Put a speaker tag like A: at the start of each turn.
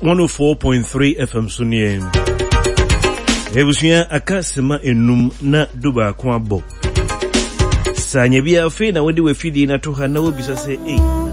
A: 104.3 FM Sunien. Ebusuya akasema enum na duba kwa bo. Sanya bia fe na wodi we fidi na to ha na obi so say